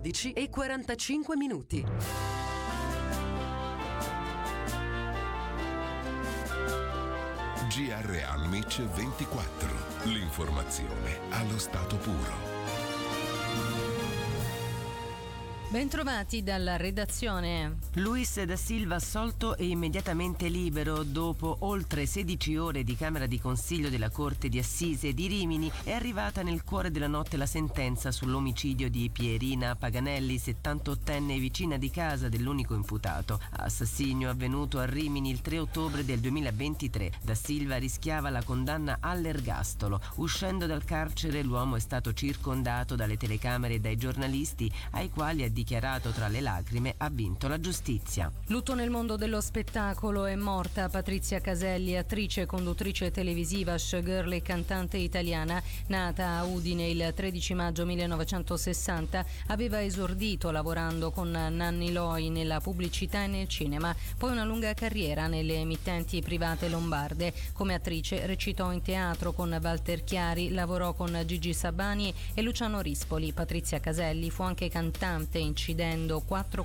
12:45. GR Almic 24. L'informazione allo stato puro. Bentrovati dalla redazione. Luis da Silva assolto e immediatamente libero. Dopo oltre 16 ore di Camera di Consiglio della Corte di Assise di Rimini è arrivata nel cuore della notte la sentenza sull'omicidio di Pierina Paganelli, 78enne vicina di casa dell'unico imputato. Assassinio avvenuto a Rimini il 3 ottobre del 2023. Da Silva rischiava la condanna all'ergastolo. Uscendo dal carcere l'uomo è stato circondato dalle telecamere e dai giornalisti, ai quali ha dichiarato tra le lacrime ha vinto la giustizia. Lutto nel mondo dello spettacolo. È morta Patrizia Caselli, attrice e conduttrice televisiva, showgirl e cantante italiana. Nata a Udine il 13 maggio 1960, aveva esordito lavorando con Nanni Loi nella pubblicità e nel cinema, poi una lunga carriera nelle emittenti private lombarde. Come attrice recitò in teatro con Walter Chiari, lavorò con Gigi Sabani e Luciano Rispoli. Patrizia Caselli fu anche cantante, incidendo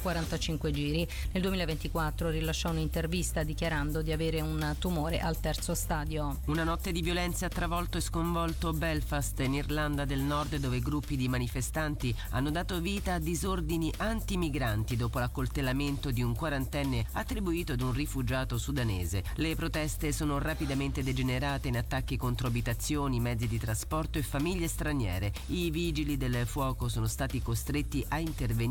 4,45 giri. Nel 2024 rilasciò un'intervista dichiarando di avere un tumore al terzo stadio. Una notte di violenza ha travolto e sconvolto Belfast, in Irlanda del Nord, dove gruppi di manifestanti hanno dato vita a disordini antimigranti dopo l'accoltellamento di un quarantenne attribuito ad un rifugiato sudanese. Le proteste sono rapidamente degenerate in attacchi contro abitazioni, mezzi di trasporto e famiglie straniere. I vigili del fuoco sono stati costretti a intervenire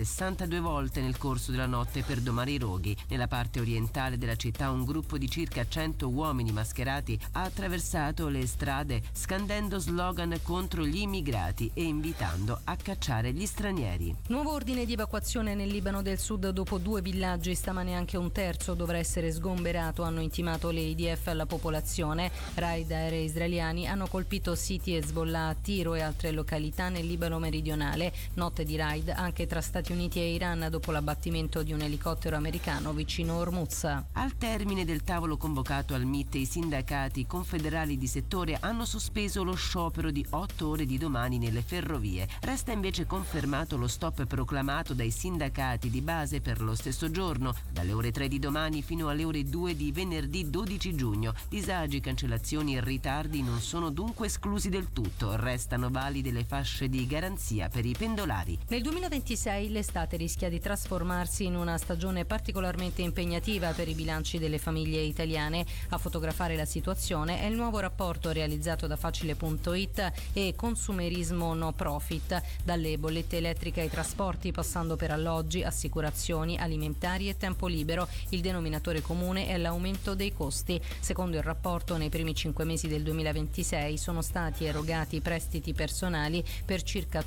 62 volte nel corso della notte per domare i roghi. Nella parte orientale della città un gruppo di circa 100 uomini mascherati ha attraversato le strade scandendo slogan contro gli immigrati e invitando a cacciare gli stranieri. Nuovo ordine di evacuazione nel Libano del Sud dopo 2 villaggi. Stamane anche un terzo dovrà essere sgomberato, hanno intimato le IDF alla popolazione. Raid aerei israeliani hanno colpito siti Hezbollah a Tiro e altre località nel Libano meridionale. Notte di raid anche tra Stati Uniti e Iran dopo l'abbattimento di un elicottero americano vicino Hormuz. Al termine del tavolo convocato al MIT, i sindacati confederali di settore hanno sospeso lo sciopero di 8 ore di domani nelle ferrovie. Resta invece confermato lo stop proclamato dai sindacati di base per lo stesso giorno, dalle ore 3 di domani fino alle ore 2 di venerdì 12 giugno. Disagi, cancellazioni e ritardi non sono dunque esclusi del tutto. Restano valide le fasce di garanzia per i pendolari. Nel 2026 l'estate rischia di trasformarsi in una stagione particolarmente impegnativa per i bilanci delle famiglie italiane. A fotografare la situazione è il nuovo rapporto realizzato da Facile.it e Consumerismo No Profit. Dalle bollette elettriche ai trasporti, passando per alloggi, assicurazioni, alimentari e tempo libero, il denominatore comune è l'aumento dei costi. Secondo il rapporto, nei primi 5 mesi del 2026 sono stati erogati prestiti personali per circa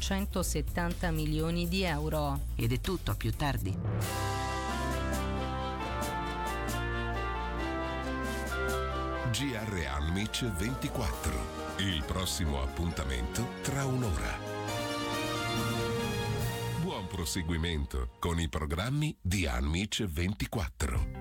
170 milioni di euro. Ed è tutto, a più tardi. GR Almic 24. Il prossimo appuntamento tra un'ora. Buon proseguimento con i programmi di Almic 24.